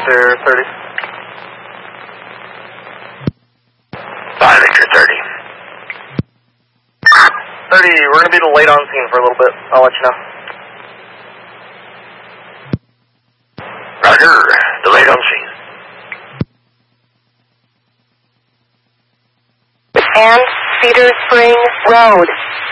Victor 30. 5 Victor 30. 30, we're going to be delayed on scene for a little bit. I'll let you know. Roger, delayed on scene. And Cedar Spring Road.